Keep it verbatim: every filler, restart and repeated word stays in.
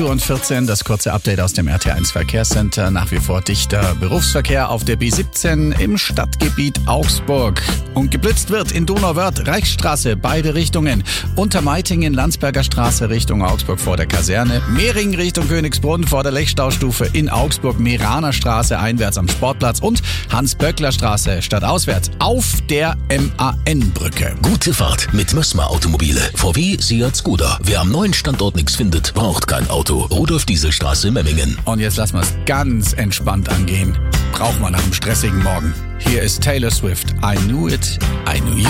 Uhr vierzehn, das kurze Update aus dem R T eins Verkehrscenter. Nach wie vor dichter Berufsverkehr auf der B siebzehn im Stadtgebiet Augsburg. Und geblitzt wird in Donauwörth, Reichsstraße, beide Richtungen. Untermeitingen, Landsberger Straße Richtung Augsburg vor der Kaserne. Mehring Richtung Königsbrunn vor der Lechstaustufe in Augsburg. Meraner Straße einwärts am Sportplatz. Und Hans-Böckler Straße stadtauswärts auf der M A N-Brücke. Gute Fahrt mit Mössmer Automobile. V W, Seat, Skoda. Wer am neuen Standort nichts findet, braucht kein Auto. Rudolf-Diesel-Straße, Memmingen. Und jetzt lassen wir es ganz entspannt angehen. Braucht man nach einem stressigen Morgen. Hier ist Taylor Swift. I knew it, I knew you.